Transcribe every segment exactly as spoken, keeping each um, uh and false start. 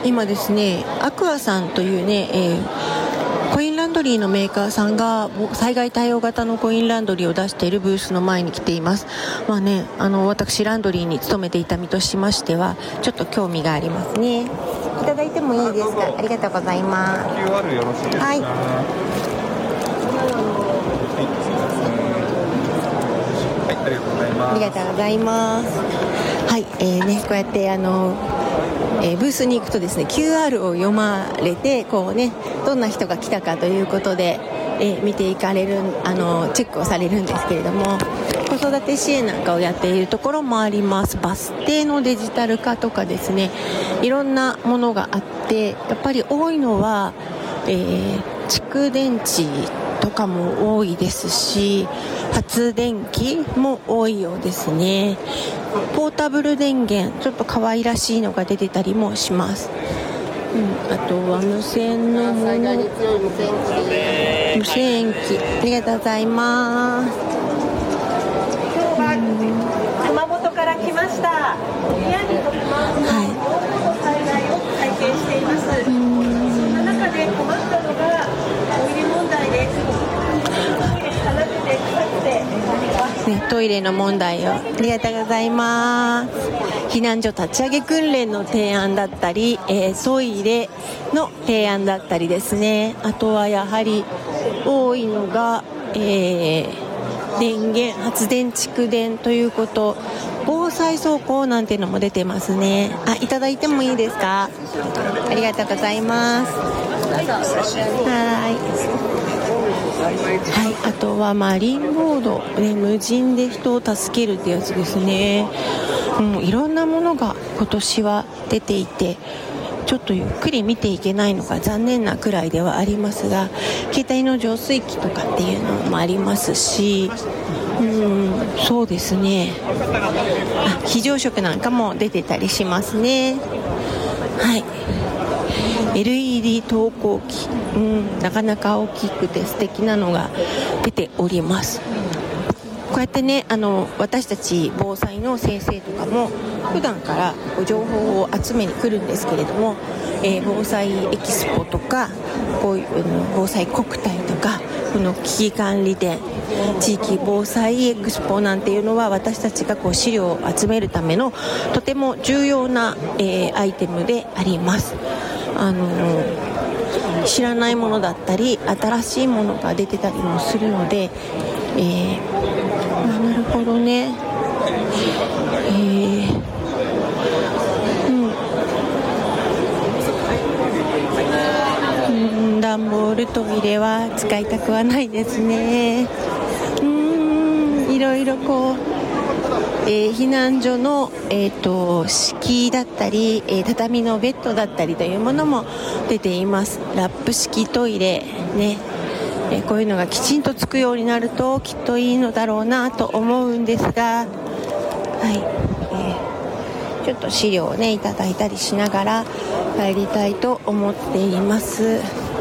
今ですね、アクアさんというね、えー、コインランドリーのメーカーさんが災害対応型のコインランドリーを出しているブースの前に来ています。まあね、あの私ランドリーに勤めていた身としましてはちょっと興味がありますね。いただいてもいいですか？ありがとうございます。 キューアール よろしいですか？ はい、 はい、ありがとうございます。 ありがとうございます。はい、えーね、こうやってあの、えー、ブースに行くとですね キューアール を読まれてこうね、どんな人が来たかということで、えー、見ていかれるあのチェックをされるんですけれども、子育て支援なんかをやっているところもあります。バス停のデジタル化とかですね、いろんなものがあって、やっぱり多いのは、えー、蓄電池とかも多いですし、発電機も多いようですね。ポータブル電源、ちょっと可愛らしいのが出てたりもします。うん、あとは無線のもの、無線機、ありがとうございます。 今日は熊本から来ました。宮城と熊本の災害を体験しています。そんな中で困ったのがトイレ問題です。 ね、トイレの問題をありがとうございます。避難所立ち上げ訓練の提案だったり、えー、トイレの提案だったりですね。あとはやはり多いのが、えー、電源発電蓄電ということ、防災走行なんていうのも出てますね。あ、いただいてもいいですか？ありがとうございます。はいはい、あとはマリンボード、ね、無人で人を助けるってやつですね。もういろんなものが今年は出ていて、ちょっとゆっくり見ていけないのが残念なくらいではありますが、携帯の浄水器とかっていうのもありますし、うん、そうですね、あ、非常食なんかも出てたりしますね。はい、エルイーディー 投光器、うん、なかなか大きくて素敵なのが出ております。こうやってね、あの私たち防災の先生とかも普段から情報を集めに来るんですけれども、えー、防災エキスポとかこういう防災国体とか、この危機管理展、地域防災エクスポなんていうのは私たちがこう資料を集めるためのとても重要な、えー、アイテムであります。あのー、知らないものだったり新しいものが出てたりもするので、えー、あ、なるほどね、えーうん、段ボールトイレは使いたくはないですね。うーん、いろいろこう、えー、避難所の、えー、と敷居だったり、えー、畳のベッドだったりというものも出ています。ラップ式トイレね、えー、こういうのがきちんとつくようになるときっといいのだろうなと思うんですが、はい、えー、ちょっと資料をねいただいたりしながら帰りたいと思っています。え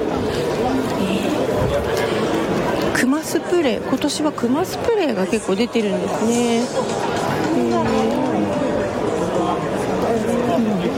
ー、クマスプレー、今年はクマスプレーが結構出てるんですね。えー